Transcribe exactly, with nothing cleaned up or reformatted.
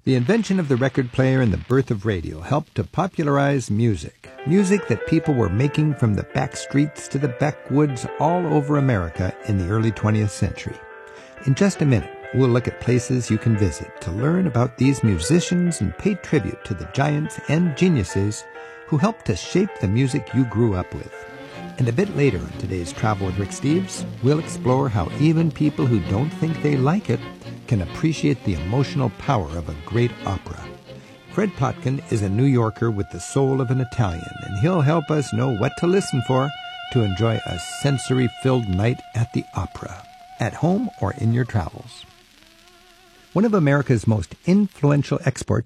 The invention of the record player and the birth of radio helped to popularize music. Music that people were making from the back streets to the backwoods all over America in the early twentieth century. In just a minute, we'll look at places you can visit to learn about these musicians and pay tribute to the giants and geniuses who helped to shape the music you grew up with. And a bit later on today's Travel with Rick Steves, we'll explore how even people who don't think they like it can appreciate the emotional power of a great opera. Fred Plotkin is a New Yorker with the soul of an Italian, and he'll help us know what to listen for to enjoy a sensory-filled night at the opera, at home or in your travels. One of America's most influential exports